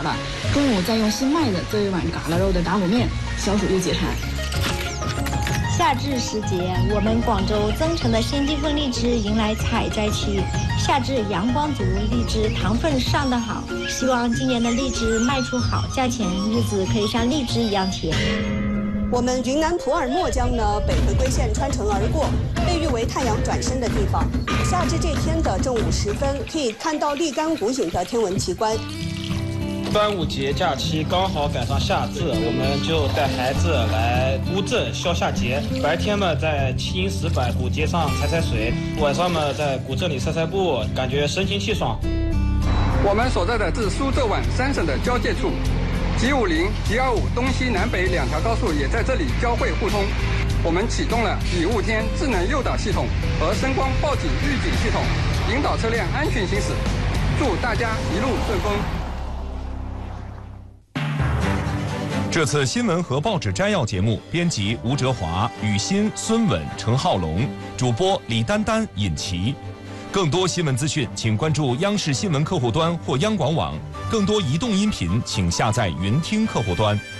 了。中午再用新卖的做一碗嘎啦肉的打卤面，消暑又解馋。 夏至时节，我们广州增城的先进凤荔枝迎来采摘期。夏至阳光足，荔枝糖分上得好，希望今年的荔枝卖出好价钱，日子可以像荔枝一样甜。 我们云南普洱墨江呢，北回归线穿城而过，被誉为太阳转身的地方。夏至这天的正午时分，可以看到立竿湖影的天文奇观。 端午节假期刚好赶上夏至，我们就带孩子来乌镇消夏节。白天嘛，在青石板古街上踩踩水，晚上嘛，在古镇里散散步，感觉神清气爽。 我们所在的是苏浙皖3省的交界处，G50、G25东西南北2条高速也在这里交汇互通。我们启动了雨雾天智能诱导系统和声光报警预警系统，引导车辆安全行驶。祝大家一路顺风。 这次新闻和报纸摘要节目，编辑吴哲华、雨欣、孙稳、陈浩龙，主播李丹丹、尹奇。更多新闻资讯，请关注央视新闻客户端或央广网。更多移动音频，请下载云听客户端。